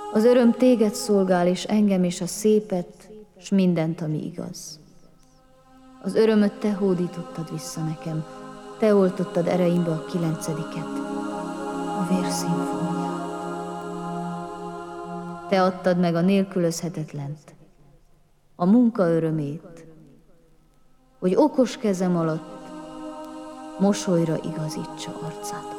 Az öröm téged szolgál, és engem, és a szépet, s mindent, ami igaz. Az örömöt te hódítottad vissza nekem, te oltottad ereimbe a 9., a vérszimfóniát. Te adtad meg a nélkülözhetetlent, a munka örömét, hogy okos kezem alatt mosolyra igazítsa arcát.